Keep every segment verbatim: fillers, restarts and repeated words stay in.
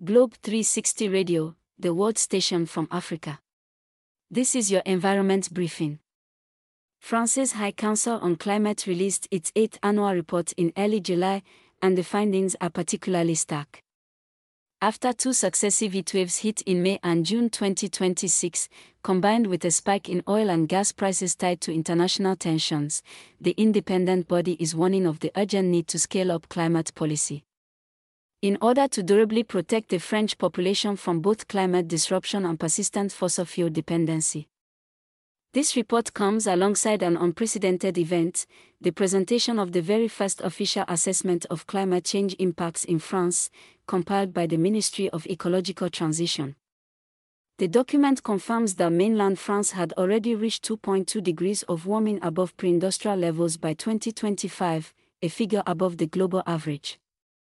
Globe three sixty Radio, the world station from Africa. This is your environment briefing. France's High Council on Climate released its eighth annual report in early July, and the findings are particularly stark. After two successive heatwaves hit in May and June twenty twenty-six, combined with a spike in oil and gas prices tied to international tensions, the independent body is warning of the urgent need to scale up climate policy. In order to durably protect the French population from both climate disruption and persistent fossil fuel dependency. This report comes alongside an unprecedented event, the presentation of the very first official assessment of climate change impacts in France, compiled by the Ministry of Ecological Transition. The document confirms that mainland France had already reached two point two degrees of warming above pre-industrial levels by twenty twenty-five, a figure above the global average.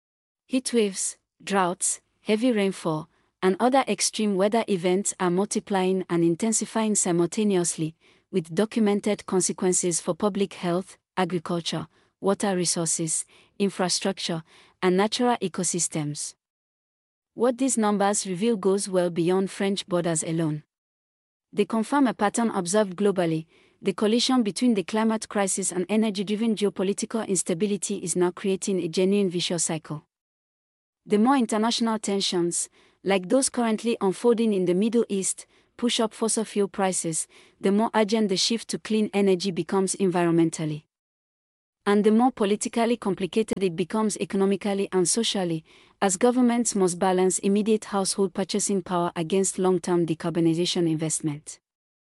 Heatwaves, droughts, heavy rainfall, and other extreme weather events are multiplying and intensifying simultaneously, with documented consequences for public health, agriculture, water resources, infrastructure, and natural ecosystems. What these numbers reveal goes well beyond French borders alone. They confirm a pattern observed globally. The collision between the climate crisis and energy-driven geopolitical instability is now creating a genuine vicious cycle. The more international tensions, like those currently unfolding in the Middle East, push up fossil fuel prices, the more urgent the shift to clean energy becomes environmentally. And the more politically complicated it becomes economically and socially, as governments must balance immediate household purchasing power against long-term decarbonization investment.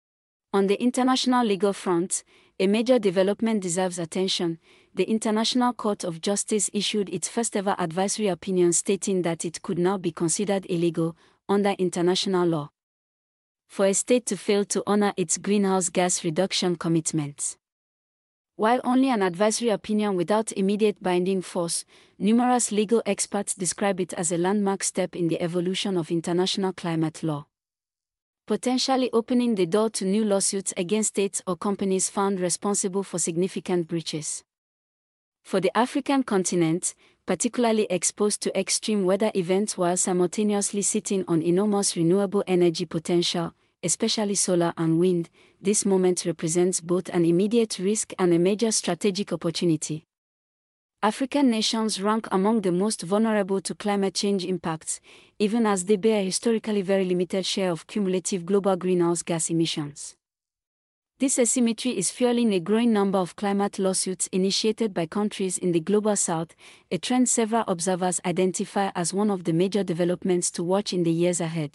On the international legal front, a major development deserves attention. The International Court of Justice issued its first-ever advisory opinion stating that it could now be considered illegal, under international law, for a state to fail to honor its greenhouse gas reduction commitments. While only an advisory opinion without immediate binding force, numerous legal experts describe it as a landmark step in the evolution of international climate law, potentially opening the door to new lawsuits against states or companies found responsible for significant breaches. For the African continent, particularly exposed to extreme weather events while simultaneously sitting on enormous renewable energy potential, especially solar and wind, this moment represents both an immediate risk and a major strategic opportunity. African nations rank among the most vulnerable to climate change impacts, even as they bear a historically very limited share of cumulative global greenhouse gas emissions. This asymmetry is fueling a growing number of climate lawsuits initiated by countries in the Global South, a trend several observers identify as one of the major developments to watch in the years ahead.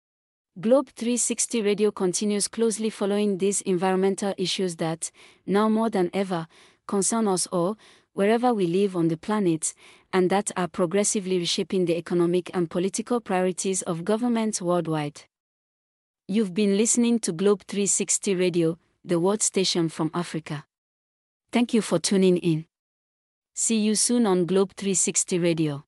Globe three sixty Radio continues closely following these environmental issues that, now more than ever, concern us all, wherever we live on the planet, and that are progressively reshaping the economic and political priorities of governments worldwide. You've been listening to Globe three sixty Radio, the world station from Africa. Thank you for tuning in. See you soon on Globe three sixty Radio.